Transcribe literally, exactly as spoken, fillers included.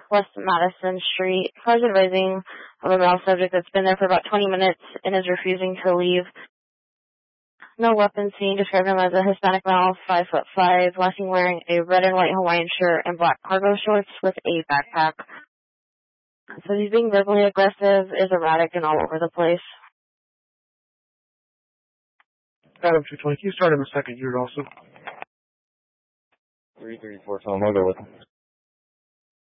West Madison Street. Cars advising of a male subject that's been there for about twenty minutes and is refusing to leave. No weapon seen. Describe him as a Hispanic male, five foot five, last seen wearing a red and white Hawaiian shirt and black cargo shorts with a backpack. So he's being verbally aggressive, is erratic, and all over the place. Adam two twenty, can you start in the second unit also? three thirty-four, Tom, I'll go with him.